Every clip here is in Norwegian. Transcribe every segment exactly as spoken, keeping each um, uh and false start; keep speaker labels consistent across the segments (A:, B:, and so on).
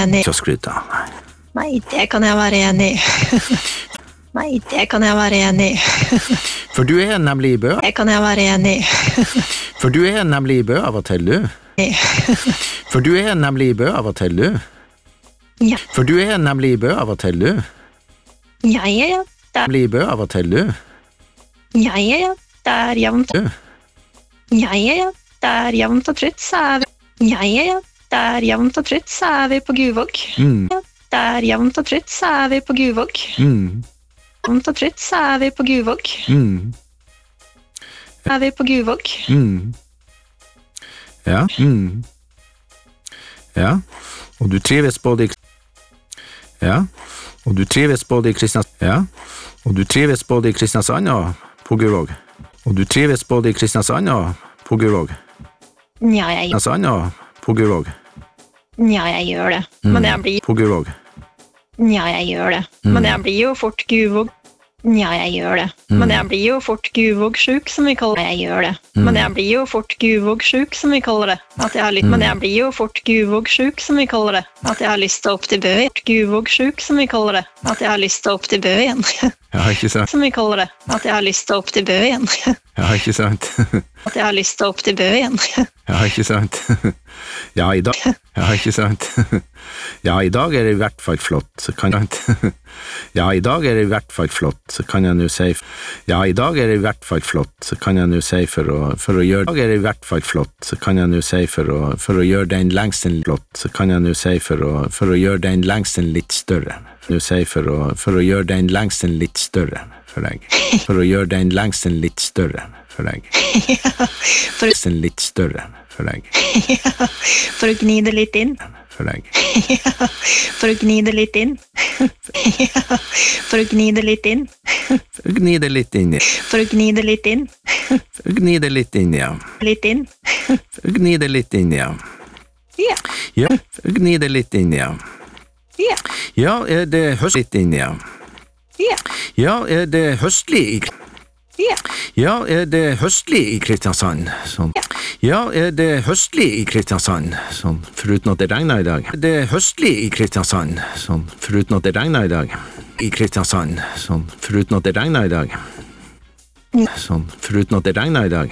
A: enig.
B: Ikke å skryte av, nei.
A: Nei, det kan jeg være enig i. Nei, det kan jeg være enig i.
B: For du er nemlig i Bø.
A: Det kan jeg være enig i.
B: For du er nemlig i Bø av og til, du. For du er nemlig i Bø av og til, du.
A: Ja.
B: For du er nemlig i Bø av og til, du.
A: Ja, ja, ja. Det
B: Nemlig i Bø av og til, du.
A: ja, ja, ja. Det er jevnt.
B: Du.
A: Ja, ja, ja. Det er jevnt og trutt, så er vi. Ja, ja, ja. Det er jevnt og trutt, så er vi på Guvåg.
B: Mm.
A: Ja, det er jevnt og trutt, så er vi på Guvåg.
B: Mm.
A: Jevnt og trutt, så er vi på Guvåg.
B: Mm.
A: Er vi på Guvåg.
B: Mm. Ja. Mm. Ja. Og du trives både i Ja. Og du trives både i Kristiansand Ja. Og du trives både i Kristiansand og på Guvåg. Og du trives både i Kristiansand og på Guvåg.
A: Ja, jeg,
B: Kristiansand og på Guvåg.
A: ja, jeg gjør det. Men jeg blir
B: På Guvåg.
A: Ja, jeg gjør det. Men jeg blir jo fort Guvåg. Ja, jeg gjør det. Men jeg blir jo fort Guvåg-sjuk, som vi kaller det. Jeg gjør det. Men jeg blir jo fort Guvåg-sjuk, som vi kaller det. At jeg har lyst. Men jeg blir jo fort Guvåg-sjuk, som vi kaller det. At jeg har lyst til å opp til Bø igjen. Guvåg-sjuk, som vi kaller det. At jeg har lyst til å opp til Bø igjen.
B: Ja, ikke sant?
A: Som vi kaller det. At jeg har lyst til å opp til Bø igjen.
B: Ja, ikke sant?
A: At jeg har lyst til å opp til Bø igjen.
B: Ja, ikke sant? Ja, i dag Ja, ikke sant? Ja, i dag er det i hvert fall flott, så kan jeg Ja, i dag er det i hvert fall flott, så kan jeg nå si Ja, i dag er det i hvert fall flott, så kan jeg nå si for å, for å gjøre I dag er det i hvert fall flott, så kan jeg nå si for å, for å gjøre den lengsten flott, så kan jeg nå si for å, for å gjøre den lengsten litt større. Nå si for å, for å gjøre den lengsten litt større for deg. For å gjøre den lengsten litt større for deg.
A: Ja, for,
B: Lengsten litt større for deg.
A: ja, for å gni det litt inn.
B: For deg.
A: Ja, for å gni det litt inn. Ja, for å gni det litt inn.
B: Gni det litt inn, ja.
A: For å gni det litt inn.
B: Gni det litt inn, ja.
A: Litt inn.
B: Gni det litt inn, ja.
A: Ja,
B: Ja, gni det litt inn, ja.
A: ja,
B: Ja, er det høst litt inn, ja.
A: ja,
B: Ja, er det høstlig i
A: ja,
B: Ja, er det høstlig i Kristiansand? Sånn. Ja, er det høstlig i Kristiansand? Sånn, foruten at det regner i dag. Er det høstlig i Kristiansand? Sånn, foruten at det regner i dag. I Kristiansand, sånn, foruten at det regner i dag. Sånn, foruten at det regner i dag.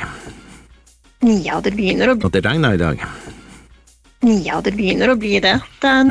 A: ja, det begynner å,
B: At det regner i dag.
A: ja, det begynner å bli det. Det er,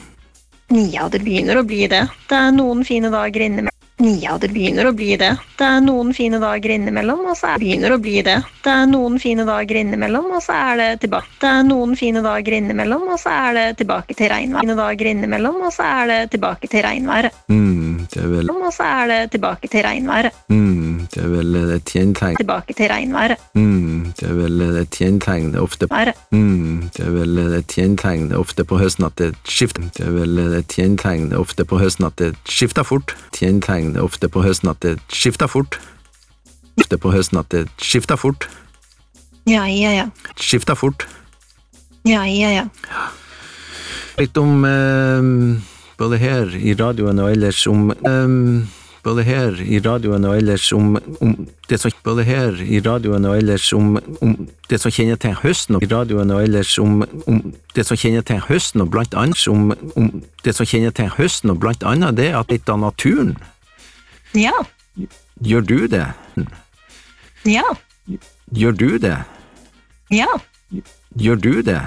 A: ja, det begynner å bli det. Det er noen fine dager innimellom. Ja, det begynner å bli det. Det er noen fine dager innimellom, og så er det begynner å bli det. Det er noen fine dager innimellom, og så er det tilbake. Det er noen fine dager innimellom, og så er det tilbake til regnvær. Fine dager innimellom, og så er det tilbake til regnværet.
B: Mm, det er vel
A: Og så er det tilbake til regnværet.
B: mm, det er vel et kjennetegn.
A: Tilbake til regnværet.
B: Mm, det er vel et kjennetegn ofte
A: Været.
B: mm, det er vel et kjennetegn ofte på høsten at det skifter. Det er vel et kjennetegn ofte på høsten at det skifter fort. Kjennetegn ofte på høsten at det skifter fort. Ofte på høsten at det skifter fort.
A: Ja, ja, ja.
B: Skifter fort.
A: Ja, ja, ja.
B: Litt om eh, både her i radioen og ellers om eh, både her i radioen og ellers om, om det som både her i radioen og ellers om, om det som kjennetegner høsten og i radioen og ellers om, om det som kjennetegner høsten og blant annet om, om det som kjennetegner høsten og blant annet det at litt av naturen.
A: Ja,
B: Gjør du det?
A: ja,
B: Gjør du det?
A: ja.
B: Gjør du det?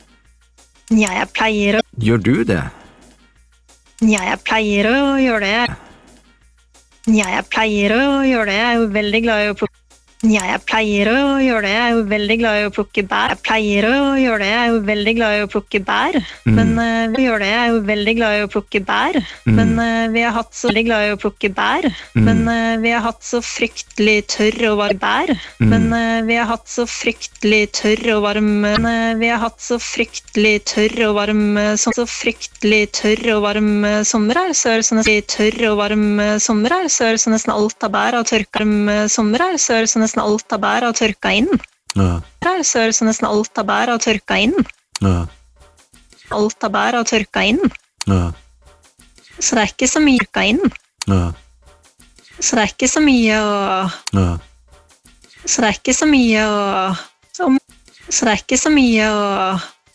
A: Ja, jeg pleier å,
B: Gjør du det?
A: ja, jeg pleier å gjøre det. Ja, jeg pleier å gjøre det. Jeg er jo veldig glad i å plukke. Ja, jeg pleier å gjøre det. Jeg er jo veldig glad i å plukke bær. Jeg pleier å gjøre det. Jeg er jo veldig glad i å plukke bær. Men uh, vi gjør det. Jeg er jo veldig glad i å plukke bær. Men uh, vi har hatt så veldig glad i å plukke bær. Men uh, vi har hatt så fryktelig tørr og varm bær. Men uh, vi har hatt så fryktelig tørr og varm. Men uh, vi har hatt så fryktelig tørr og varm uh, som så fryktelig tørr og varm uh, sommer her. Så er det sånn tørr og varm uh, sommer her. Så er det sånn nesten alt av bær og tørka uh, sommer her. Så er det sånn nesten alt av bær og tørka inn.
B: Ja.
A: Her så er det sånn nesten alt av bær og tørka inn.
B: Ja.
A: Alt av bær og tørka inn.
B: Ja.
A: Så det er ikke så mye tørka inn.
B: Ja.
A: Så det er ikke så mye å
B: Ja.
A: Så det er ikke så mye å om- Så det er ikke så mye å